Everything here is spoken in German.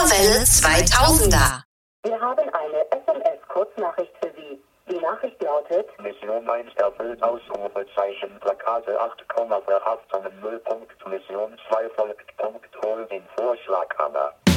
Dauerwelle 2000er. Wir haben eine SMS-Kurznachricht für Sie. Die Nachricht lautet: Mission 1 erfüllt, Ausrufezeichen, Plakate 8, verhaftung 0. Mission 2 folgt, hol den Vorschlaghammer.